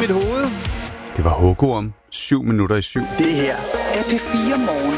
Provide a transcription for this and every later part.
mit hoved. Det var Hågorm. 7 minutter i 7. Det her er P4 Morgen.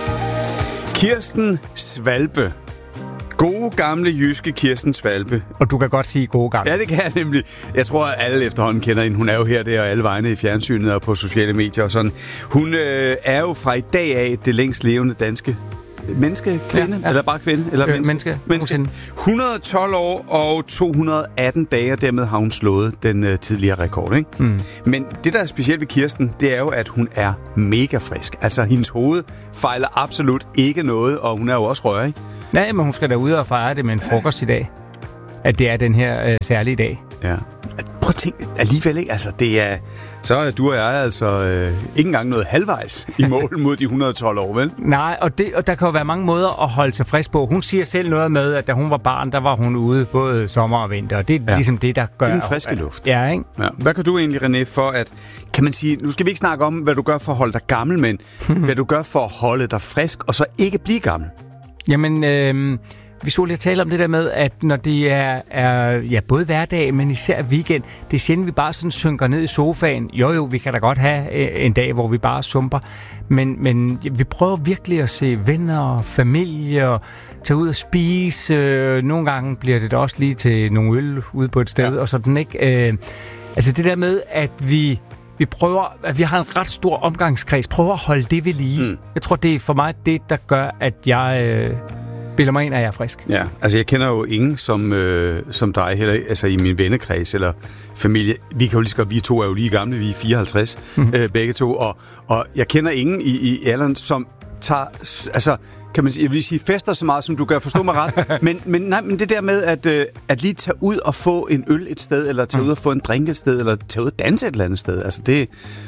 Kirsten Svalbe. Gode gamle jyske Kirsten Svalbe. Og du kan godt sige gode gamle. Ja, det kan jeg nemlig. Jeg tror, at alle efterhånden kender hende. Hun er jo her, der og alle vegne i fjernsynet og på sociale medier og sådan. Hun er jo fra i dag af det længst levende danske menneske, kvinde, ja. Eller bare kvinde? Eller menneske. 112 år og 218 dage, og dermed har hun slået den tidligere rekord, ikke? Mm. Men det, der er specielt ved Kirsten, det er jo, at hun er mega frisk. Altså, hendes hoved fejler absolut ikke noget, og hun er jo også rørig. Nej, men hun skal da ud og fejre det med en frokost i dag. At det er den her særlige dag. Ja. Prøv at tænke, alligevel ikke. Altså, det er... Så er du og jeg altså ikke engang noget halvvejs i mål mod de 112 år, vel? Nej, og der kan jo være mange måder at holde sig frisk på. Hun siger selv noget med, at da hun var barn, der var hun ude både sommer og vinter. Og det er ligesom det, der gør... Det er den friske luft. Ja, ikke? Ja. Hvad kan du egentlig, René, for at... Kan man sige... Nu skal vi ikke snakke om, hvad du gør for at holde dig gammel, men hvad du gør for at holde dig frisk, og så ikke blive gammel. Jamen... Vi så lige tale om det der med, at når det er både hverdag, men især weekend, det er sjældent, vi bare sådan synker ned i sofaen. Jo, vi kan da godt have en dag, hvor vi bare sumper. Men vi prøver virkelig at se venner og familie og tage ud og spise. Nogle gange bliver det da også lige til nogle øl ude på et sted, og sådan, ikke? Altså det der med, at vi prøver, at vi har en ret stor omgangskreds, prøver at holde det ved lige. Mm. Jeg tror, det er for mig det, der gør, at jeg... bilder mig ind, at jeg er frisk. Ja, altså jeg kender jo ingen som dig heller, altså i min vennekreds eller familie. Vi kan jo lige så godt, vi to er jo lige gamle, vi er 54 begge to, og jeg kender ingen i alderen, som tager, altså kan man sige, jeg vil sige fester så meget, som du gør, forstå mig ret, men det der med at lige tage ud og få en øl et sted, eller tage ud og få en drink et sted, eller tage ud og danse et eller andet sted, altså det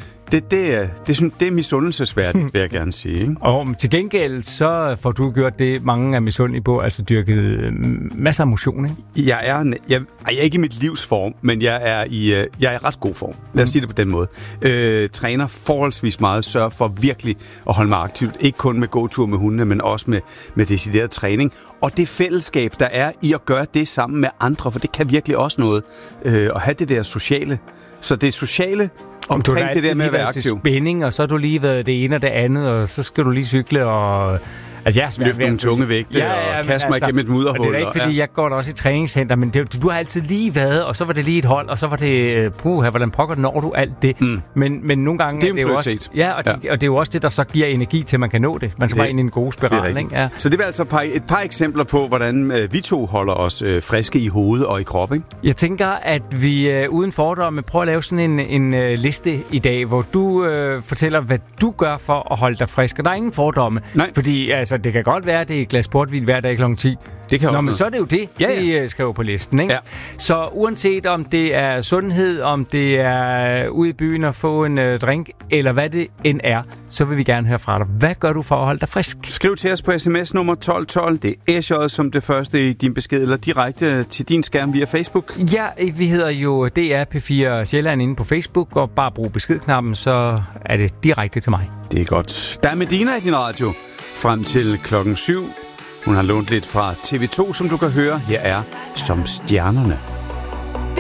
er misundelsesværdigt, vil jeg gerne sige. Ikke? Og til gengæld, så får du gjort det, mange er misundelige på, altså dyrket masser af motion, ikke? Jeg er ikke i mit livsform, men jeg er i ret god form. Lad os sige det på den måde. Træner forholdsvis meget, sørger for virkelig at holde mig aktivt. Ikke kun med gåtur med hundene, men også med decideret træning. Og det fællesskab, der er i at gøre det sammen med andre, for det kan virkelig også noget. At have det der sociale. Så det sociale omkring det der med at være aktiv. Spænding, og så har du lige været det ene og det andet, og så skal du lige cykle og... Altså, løfte nogle tunge vægte og kaste mig igennem et mudderhul. Og det er ikke, fordi jeg går da også i træningscenter, men du har altid lige været, og så var det lige et hold, og så var det, hvordan pokker når du alt det. Mm. Men nogle gange... Det er jo også... Ja, og det er jo også det, der så giver energi til, at man kan nå det. Man skal bare ind i en god spiral, ikke? Ja. Så det er altså et par eksempler på, hvordan vi to holder os friske i hovedet og i krop, ikke? Jeg tænker, at vi uden fordomme prøver at lave sådan en liste i dag, hvor du fortæller, hvad du gør for at holde dig frisk. Og der er ingen fordomme. Nej. Fordi altså, det kan godt være, at det er et glas portvin hver dag kl. 10. Det kan også men så er det jo det, vi skriver på listen, ikke? Ja. Så uanset om det er sundhed, om det er ude i byen at få en drink, eller hvad det end er, så vil vi gerne høre fra dig. Hvad gør du for at holde dig frisk? Skriv til os på sms nummer 1212. Det er SJ som det første i din besked, eller direkte til din skærm via Facebook. Ja, vi hedder jo DR P4 Sjælland inde på Facebook, og bare brug beskedknappen, så er det direkte til mig. Det er godt. Der er Medina i din radio frem til 7:00. Hun har lånt lidt fra TV2, som du kan høre. Her er Som stjernerne.